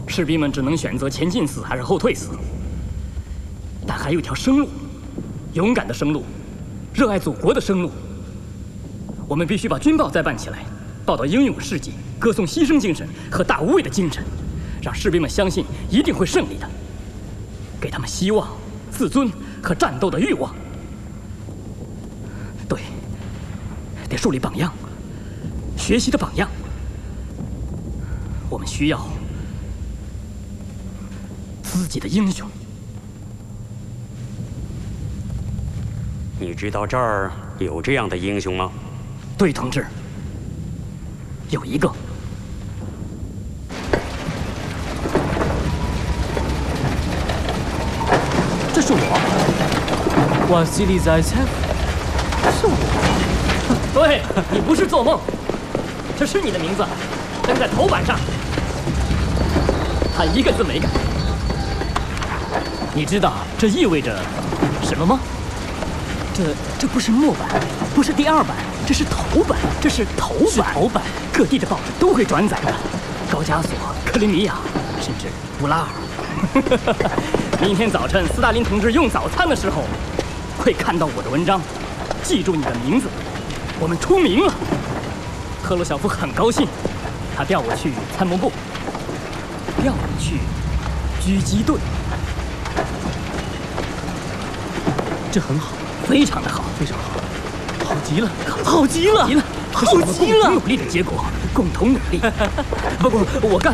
士兵们只能选择前进死还是后退死。但还有一条生路，勇敢的生路，热爱祖国的生路。我们必须把军报再办起来，报道英勇事迹，歌颂牺牲精神和大无畏的精神，让士兵们相信一定会胜利的，给他们希望、自尊和战斗的欲望。对，得树立榜样，学习的榜样。我们需要自己的英雄。 你知道这儿有这样的英雄吗？ 对，同志，有一个。这是我。 瓦西里在猜， 是我。对，你不是做梦，这是你的名字，登在头版上，他一个字没改。你知道这意味着什么吗？这不是末版，不是第2版，这是头版，这是头版。各地的报纸都会转载的，高加索、克里米亚，甚至布拉尔。明天早晨，斯大林同志用早餐的时候，会看到我的文章，记住你的名字，我们出名了。赫鲁晓夫很高兴，他调我去参谋部，调我去狙击队。 这很好， 非常的好， 非常好，好极了， 好极了，好极了，好极了！共同努力的结果，共同努力。不过我干。